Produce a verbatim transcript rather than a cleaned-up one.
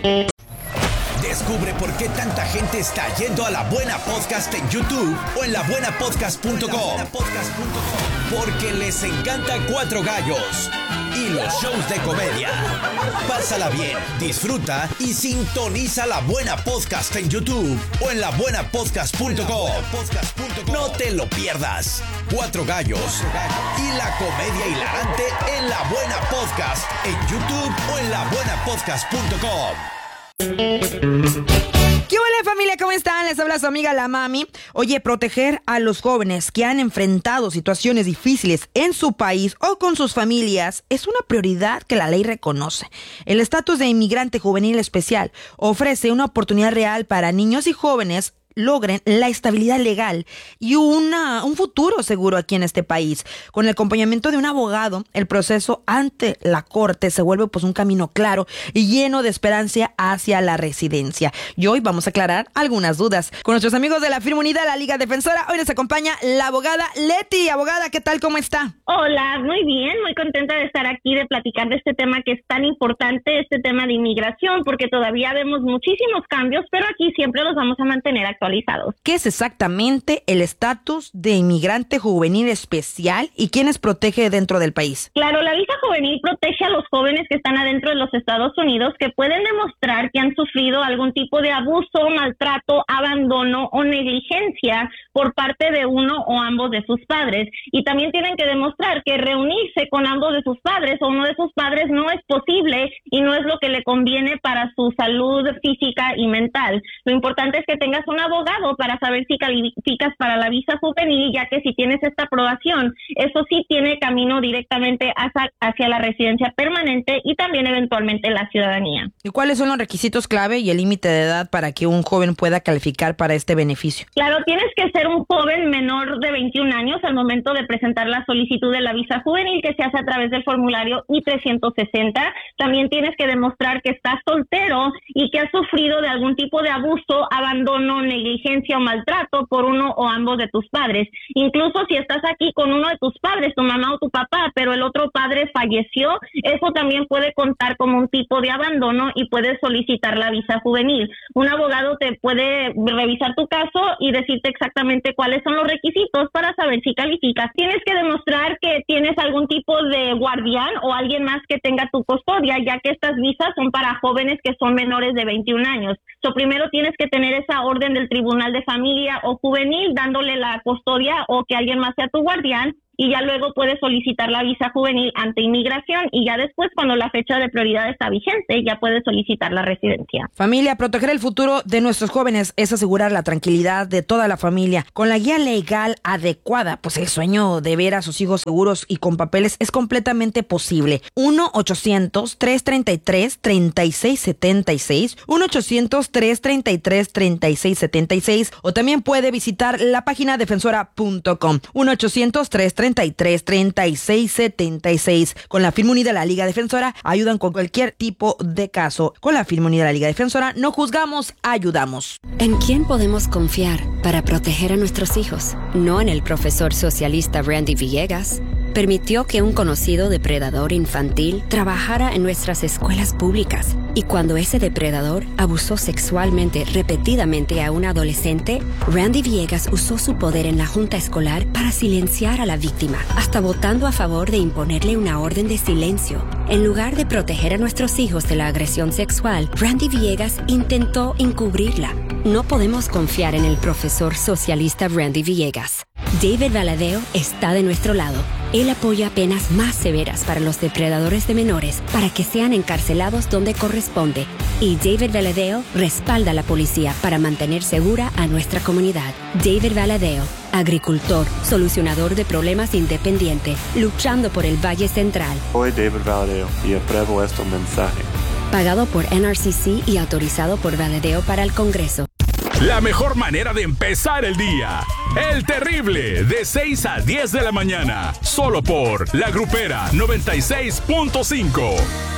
Descubre por qué tanta gente está yendo a La Buena Podcast en YouTube o en la buena podcast punto com. Porque les encanta Cuatro Gallos y los shows de comedia. Pásala bien, disfruta y sintoniza La Buena Podcast en YouTube o en la buena podcast punto com. No te lo pierdas. Cuatro Gallos y la comedia hilarante en La Buena Podcast en YouTube o en la buena podcast punto com. ¿Qué hola familia? ¿Cómo están? Les habla su amiga la Mami. Oye, proteger a los jóvenes que han enfrentado situaciones difíciles en su país o con sus familias es una prioridad que la ley reconoce. El estatus de inmigrante juvenil especial ofrece una oportunidad real para niños y jóvenes logren la estabilidad legal y una, un futuro seguro aquí en este país. Con el acompañamiento de un abogado, el proceso ante la corte se vuelve pues un camino claro y lleno de esperanza hacia la residencia. Y hoy vamos a aclarar algunas dudas. Con nuestros amigos de la firma unida, la Liga Defensora, hoy nos acompaña la abogada Leti. Abogada, ¿qué tal? ¿Cómo está? Hola, muy bien, muy contenta de estar aquí, de platicar de este tema que es tan importante, este tema de inmigración, porque todavía vemos muchísimos cambios, pero aquí siempre los vamos a mantener actualizados. ¿Qué es exactamente el estatus de inmigrante juvenil especial y quiénes protege dentro del país? Claro, la visa juvenil protege a los jóvenes que están adentro de los Estados Unidos que pueden demostrar que han sufrido algún tipo de abuso, maltrato, abandono o negligencia por parte de uno o ambos de sus padres. Y también tienen que demostrar que reunirse con ambos de sus padres o uno de sus padres no es posible y no es lo que le conviene para su salud física y mental. Lo importante es que tengas un abogado para saber si calificas para la visa juvenil, ya que si tienes esta aprobación, eso sí tiene camino directamente hacia, hacia la residencia permanente y también eventualmente la ciudadanía. ¿Y cuáles son los requisitos clave y el límite de edad para que un joven pueda calificar para este beneficio? Claro, tienes que ser un joven menor de veintiún años al momento de presentar la solicitud de la visa juvenil, que se hace a través del formulario I trescientos sesenta. También tienes que demostrar que estás soltero y que has sufrido de algún tipo de abuso, abandono, negligencia o maltrato por uno o ambos de tus padres. Incluso si estás aquí con uno de tus padres, tu mamá o tu papá, pero el otro padre falleció, eso también puede contar como un tipo de abandono y puedes solicitar la visa juvenil. Un abogado te puede revisar tu caso y decirte exactamente cuáles son los requisitos para saber si calificas. Tienes que demostrar que tienes algún tipo de guardián o alguien más que tenga tu custodia, ya que estas visas son para jóvenes que son menores de veintiún años. So, primero tienes que tener esa orden del tribunal de familia o juvenil dándole la custodia o que alguien más sea tu guardián, y ya luego puedes solicitar la visa juvenil ante inmigración y ya después, cuando la fecha de prioridad está vigente, ya puedes solicitar la residencia. Familia, proteger el futuro de nuestros jóvenes es asegurar la tranquilidad de toda la familia. Con la guía legal adecuada, pues el sueño de ver a sus hijos seguros y con papeles es completamente posible. uno ochocientos, tres treinta y tres, treinta y seis setenta y seis, uno ochocientos, tres treinta y tres, treinta y seis setenta y seis, o también puede visitar la página defensora punto com. uno ochocientos, tres treinta y tres, treinta y seis setenta y seis. Con la firma unida de la Liga Defensora ayudan con cualquier tipo de caso. Con la firma unida de la Liga Defensora no juzgamos, ayudamos. ¿En quién podemos confiar para proteger a nuestros hijos? No en el profesor socialista Randy Villegas. Permitió que un conocido depredador infantil trabajara en nuestras escuelas públicas. Y cuando ese depredador abusó sexualmente repetidamente a un adolescente, Randy Villegas usó su poder en la junta escolar para silenciar a la víctima, hasta votando a favor de imponerle una orden de silencio. En lugar de proteger a nuestros hijos de la agresión sexual, Randy Villegas intentó encubrirla. No podemos confiar en el profesor socialista Randy Villegas. David Valadeo está de nuestro lado. Él apoya penas más severas para los depredadores de menores para que sean encarcelados donde corresponde. Y David Valadeo respalda a la policía para mantener segura a nuestra comunidad. David Valadeo, agricultor, solucionador de problemas independiente, luchando por el Valle Central. Soy David Valadeo y apruebo este mensaje. Pagado por N R C C y autorizado por Valadeo para el Congreso. La mejor manera de empezar el día. El Terrible, de seis a diez de la mañana. Solo por La Grupera noventa y seis punto cinco.